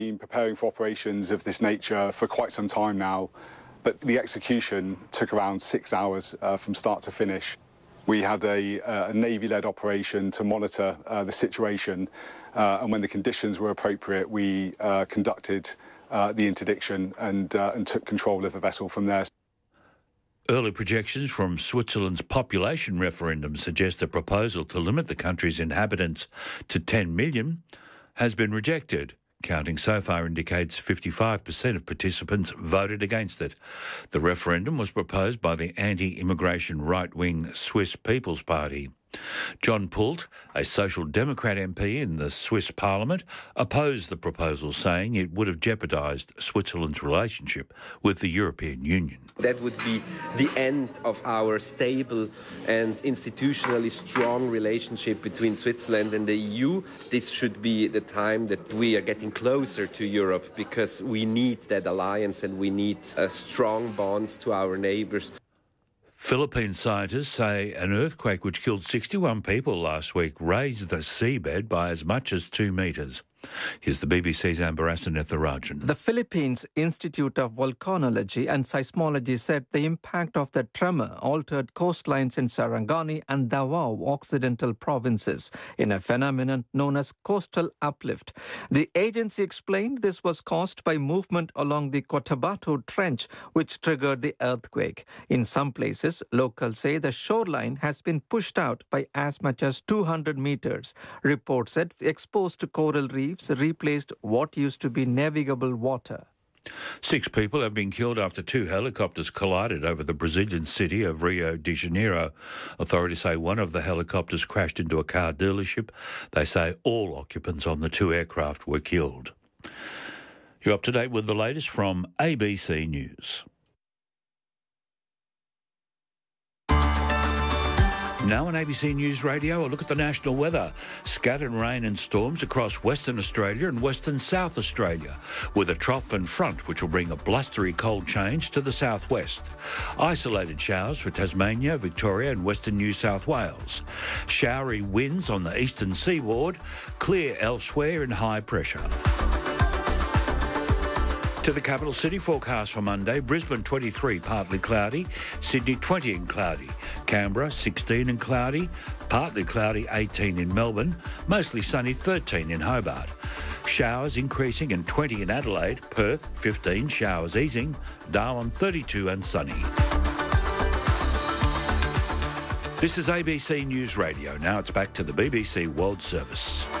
Been preparing for operations of this nature for quite some time now, but the execution took around 6 hours from start to finish. We had a Navy-led operation to monitor the situation, and when the conditions were appropriate, we conducted the interdiction and took control of the vessel from there. Early projections from Switzerland's population referendum suggest a proposal to limit the country's inhabitants to 10 million has been rejected. Counting so far indicates 55% of participants voted against it. The referendum was proposed by the anti-immigration right-wing Swiss People's Party. John Pult, a Social Democrat MP in the Swiss Parliament, opposed the proposal, saying it would have jeopardised Switzerland's relationship with the European Union. That would be the end of our stable and institutionally strong relationship between Switzerland and the EU. This should be the time that we are getting closer to Europe, because we need that alliance and we need strong bonds to our neighbours. Philippine scientists say an earthquake which killed 61 people last week raised the seabed by as much as 2 metres. Here's the BBC's Amber Asenetharajan. The Philippines Institute of Volcanology and Seismology said the impact of the tremor altered coastlines in Sarangani and Davao Occidental provinces in a phenomenon known as coastal uplift. The agency explained this was caused by movement along the Cotabato Trench, which triggered the earthquake. In some places, locals say the shoreline has been pushed out by as much as 200 metres. Reports said exposed coral reefs replaced what used to be navigable water. 6 people have been killed after 2 helicopters collided over the Brazilian city of Rio de Janeiro. Authorities say one of the helicopters crashed into a car dealership. They say all occupants on the 2 aircraft were killed. You're up to date with the latest from ABC News. Now on ABC News Radio, a look at the national weather. Scattered rain and storms across Western Australia and Western South Australia, with a trough and front which will bring a blustery cold change to the southwest. Isolated showers for Tasmania, Victoria and Western New South Wales. Showery winds on the eastern seaboard, clear elsewhere and high pressure. To the capital city, forecast for Monday: Brisbane 23, partly cloudy, Sydney 20 and cloudy, Canberra 16 and cloudy, partly cloudy 18 in Melbourne, mostly sunny 13 in Hobart. Showers increasing and 20 in Adelaide, Perth 15, showers easing, Darwin 32 and sunny. This is ABC News Radio. Now it's back to the BBC World Service.